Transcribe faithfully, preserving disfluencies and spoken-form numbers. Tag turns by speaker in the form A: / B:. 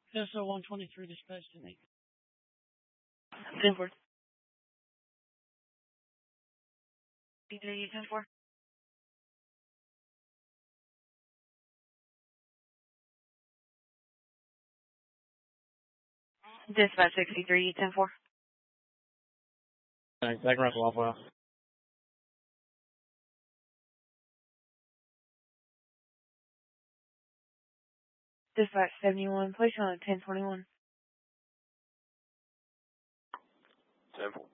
A: S O one twenty-three dispatch to me.
B: ten four. P three ten four. Dispatch sixty-three ten four.
C: Thanks. Second rest of Waffle.
B: Dispatch seventy-one. Place on ten twenty-one.
D: ten four.